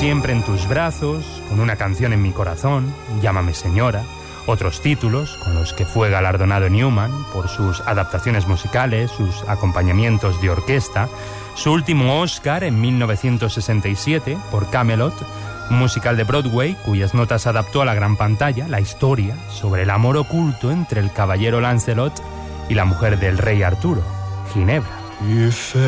siempre en tus brazos, Con una canción en mi corazón, Llámame señora, otros títulos con los que fue galardonado Newman por sus adaptaciones musicales, sus acompañamientos de orquesta, su último Oscar en 1967 por Camelot, un musical de Broadway cuyas notas adaptó a la gran pantalla, la historia sobre el amor oculto entre el caballero Lancelot y la mujer del rey Arturo, Ginebra.